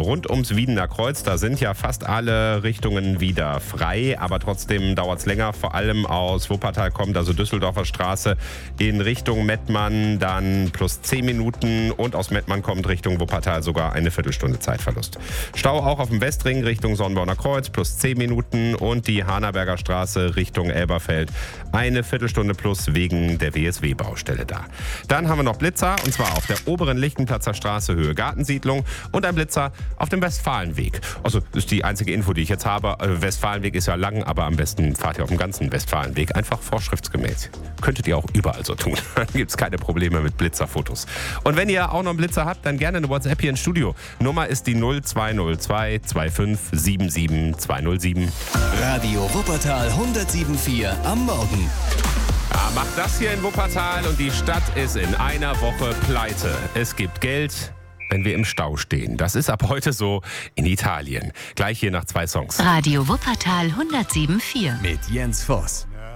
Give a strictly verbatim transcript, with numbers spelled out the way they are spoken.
Rund ums Wiedener Kreuz, da sind ja fast alle Richtungen wieder frei, aber trotzdem dauert es länger, vor allem aus Wuppertal kommt, also Düsseldorfer Straße in Richtung Mettmann, dann plus zehn Minuten und aus Mettmann kommt Richtung Wuppertal sogar eine Viertelstunde Zeitverlust. Stau auch auf dem Westring Richtung Sonnenborner Kreuz, plus zehn Minuten und die Hanaberger Straße Richtung Elberfeld, eine Viertelstunde plus wegen der W S W-Baustelle da. Dann haben wir noch Blitzer, und zwar auf der oberen Lichtenplatzer Straße Höhe Gartensiedlung und ein Blitzer auf dem Westfalenweg. Also das ist die einzige Info, die ich jetzt habe. Westfalenweg ist ja lang, aber am besten fahrt ihr auf dem ganzen Westfalenweg, einfach vorschriftsgemäß. Könntet ihr auch überall so tun. Dann gibt es keine Probleme mit Blitzerfotos. Und wenn ihr auch noch einen Blitzer habt, dann gerne eine WhatsApp hier ins Studio. Nummer ist die null zwei null zwei zwei fünf sieben sieben zwei null sieben. Radio Wuppertal hundertsieben Komma vier am Morgen. Ja, macht das hier in Wuppertal und die Stadt ist in einer Woche pleite. Es gibt Geld, wenn wir im Stau stehen. Das ist ab heute so in Italien. Gleich hier nach zwei Songs. Radio Wuppertal hundertsieben Komma vier. Mit Jens Voss.